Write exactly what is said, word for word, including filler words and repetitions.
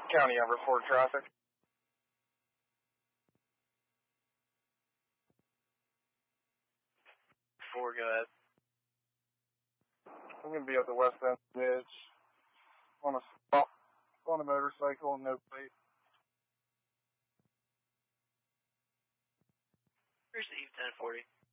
County, I report traffic. Four, go ahead. I'm going to be at the West End Bridge on a stop, on a motorcycle, no plate. Receive ten forty.